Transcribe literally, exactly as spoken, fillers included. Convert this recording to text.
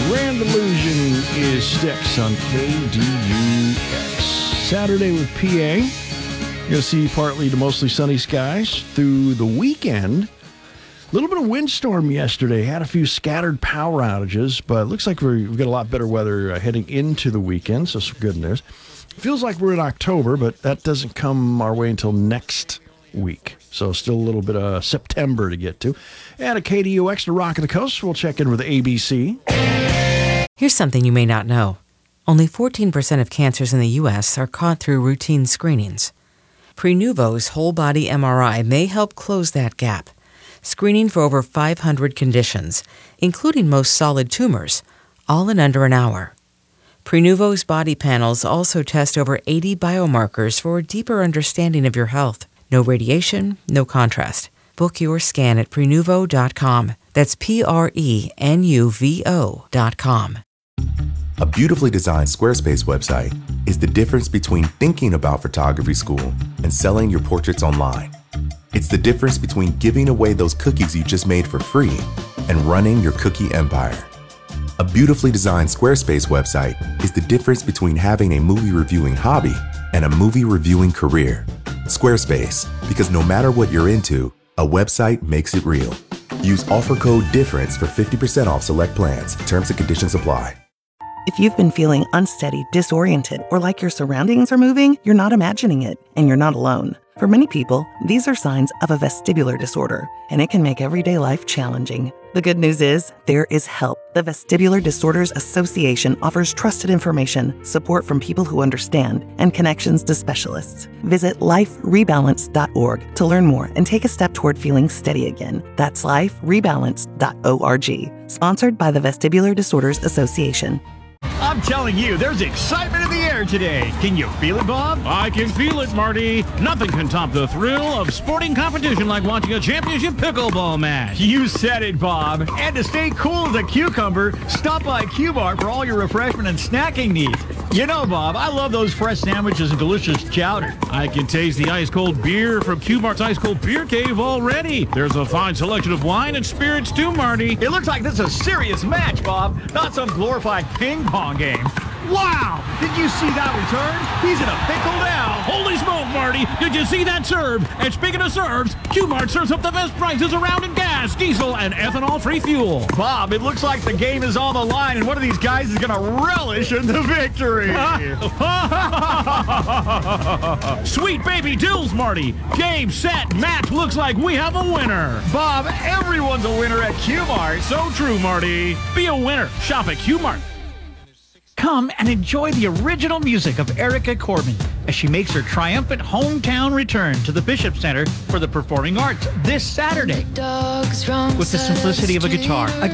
Grand Illusion is Styx on K D U X. Saturday with P A. You're going to see partly to mostly sunny skies through the weekend. A little bit of windstorm yesterday. Had a few scattered power outages, but it looks like we've got a lot better weather uh, heading into the weekend, so some good news. Feels like we're in October, but that doesn't come our way until next week. So still a little bit of September to get to. And a K D U X to Rock of the Coast. We'll check in with A B C. Here's something you may not know. Only fourteen percent of cancers in the U S are caught through routine screenings. Prenuvo's whole-body M R I may help close that gap, screening for over five hundred conditions, including most solid tumors, all in under an hour. Prenuvo's body panels also test over eighty biomarkers for a deeper understanding of your health. No radiation, no contrast. Book your scan at Prenuvo dot com. That's P R E N U V O dot com. A beautifully designed Squarespace website is the difference between thinking about photography school and selling your portraits online. It's the difference between giving away those cookies you just made for free and running your cookie empire. A beautifully designed Squarespace website is the difference between having a movie reviewing hobby and a movie reviewing career. Squarespace, because no matter what you're into, a website makes it real. Use offer code DIFFERENCE for fifty percent off select plans. Terms and conditions apply. If you've been feeling unsteady, disoriented, or like your surroundings are moving, you're not imagining it, and you're not alone. For many people, these are signs of a vestibular disorder, and it can make everyday life challenging. The good news is, there is help. The Vestibular Disorders Association offers trusted information, support from people who understand, and connections to specialists. Visit life rebalance dot org to learn more and take a step toward feeling steady again. That's life rebalance dot org. Sponsored by the Vestibular Disorders Association. I'm telling you, there's excitement in the air today. Can you feel it, Bob? I can feel it, Marty. Nothing can top the thrill of sporting competition like watching a championship pickleball match. You said it, Bob. And to stay cool as a cucumber, stop by Q-Bar for all your refreshment and snacking needs. You know, Bob, I love those fresh sandwiches and delicious chowder. I can taste the ice-cold beer from Q-Bar's Ice Cold Beer Cave already. There's a fine selection of wine and spirits, too, Marty. It looks like this is a serious match, Bob, not some glorified ping-pong game. Wow! Did you see that return? He's in a pickle now. Holy smoke, Marty! Did you see that serve? And speaking of serves, Q-Mart serves up the best prices around in gas, diesel, and ethanol-free fuel. Bob, it looks like the game is on the line, and one of these guys is going to relish in the victory. Sweet baby dills, Marty. Game, set, match. Looks like we have a winner. Bob, everyone's a winner at Q-Mart. So true, Marty. Be a winner. Shop at Q-Mart. Come and enjoy the original music of Erica Corbin as she makes her triumphant hometown return to the Bishop Center for the Performing Arts this Saturday. With the simplicity of a guitar, a